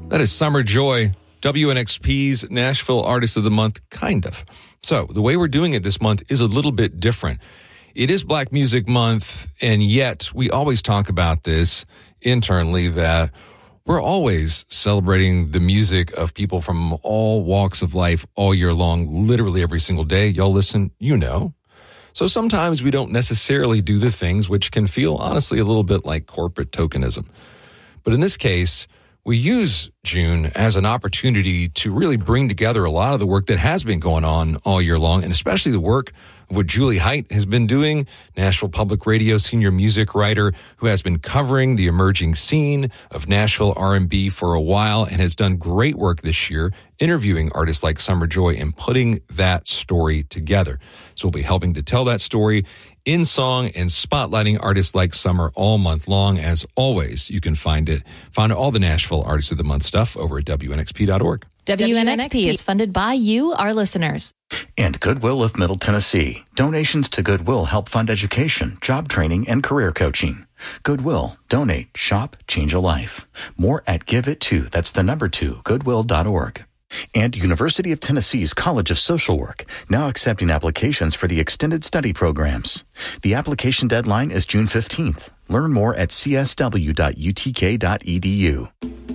That is Summer Joy, WNXP's Nashville Artist of the Month, kind of. So the way we're doing it this month is a little bit different. It is Black Music Month, and yet we always talk about this internally that we're always celebrating the music of people from all walks of life all year long, literally every single day. Y'all listen, you know. So sometimes we don't necessarily do the things which can feel, honestly, a little bit like corporate tokenism. But in this case, we use June as an opportunity to really bring together a lot of the work that has been going on all year long, and especially the work of what Julie Height has been doing, Nashville Public Radio senior music writer who has been covering the emerging scene of Nashville R&B for a while and has done great work this year interviewing artists like Summer Joy and putting that story together. So we'll be helping to tell that story in song and spotlighting artists like Summer all month long. As always, you can find all the Nashville Artists of the Month stuff over at WNXP.org. WNXP is funded by you, our listeners. And Goodwill of Middle Tennessee. Donations to Goodwill help fund education, job training, and career coaching. Goodwill. Donate. Shop. Change a life. More at Give It To. That's the number 2, goodwill.org. And University of Tennessee's College of Social Work, now accepting applications for the extended study programs. The application deadline is June 15th. Learn more at csw.utk.edu.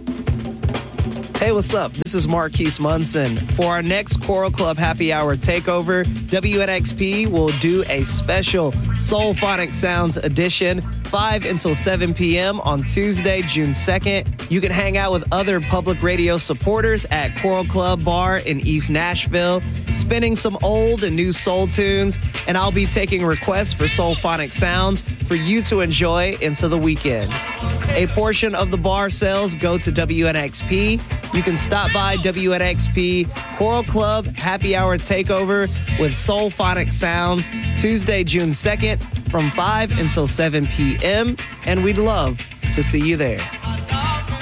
Hey, what's up? This is Marquise Munson. For our next Choral Club Happy Hour takeover, WNXP will do a special Soul Phonic Sounds edition, 5 until 7 p.m. on Tuesday, June 2nd. You can hang out with other public radio supporters at Choral Club Bar in East Nashville, spinning some old and new soul tunes, and I'll be taking requests for Soul Phonic Sounds for you to enjoy into the weekend. A portion of the bar sales go to WNXP. You can stop by WNXP Choral Club Happy Hour Takeover with Soul Phonic Sounds Tuesday, June 2nd from 5 until 7 p.m. And we'd love to see you there.